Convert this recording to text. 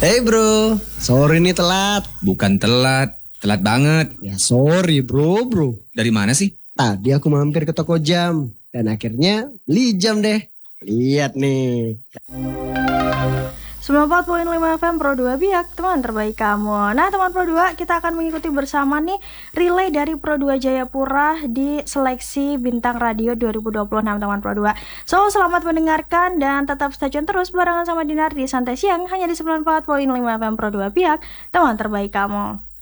Hey bro, sorry nih telat. Bukan telat, telat banget. Ya sorry bro. Dari mana sih? Tadi aku mampir ke toko jam dan akhirnya beli jam deh. Lihat nih. 94.5 FM Pro 2 Biak, teman terbaik kamu. Nah teman Pro 2, kita akan mengikuti bersama nih relay dari Pro 2 Jayapura di seleksi Bintang Radio 2026 teman Pro 2. So selamat mendengarkan dan tetap stay tune terus barengan sama Dinar di Santai Siang hanya di 94.5 FM Pro 2 Biak, teman terbaik kamu.